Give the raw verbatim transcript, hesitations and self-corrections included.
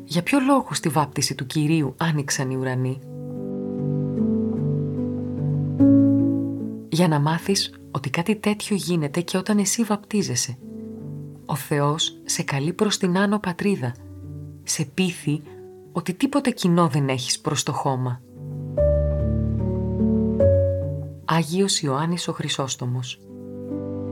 Για ποιο λόγο στη βάπτιση του Κυρίου άνοιξαν οι ουρανοί? Για να μάθεις ότι κάτι τέτοιο γίνεται και όταν εσύ βαπτίζεσαι. Ο Θεός σε καλεί προς την Άνω Πατρίδα. Σε πείθει ότι τίποτε κοινό δεν έχεις προς το χώμα. Άγιος Ιωάννης ο Χρυσόστομος.